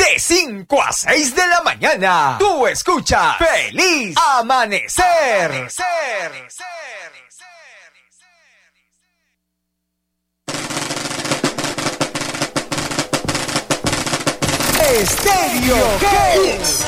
de 5 a 6 de la mañana. Tú escuchas Feliz Amanecer. Estéreo Hits.